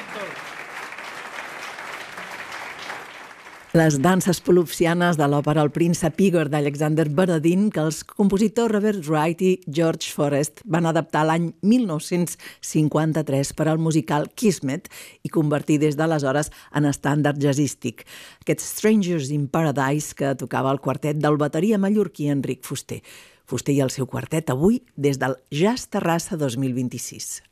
Les danses polopsianes de l'òpera El príncep Igor d'Alexander Borodin, que els compositors Robert Wright i George Forrest van adaptar l'any 1953 per al musical Kismet i convertir des d'aleshores en estàndard jazzístic. Aquest Strangers in Paradise que tocava el quartet del bateria mallorquí Enric Fuster. Fuster i el seu quartet avui des del Jazz Terrassa 2026.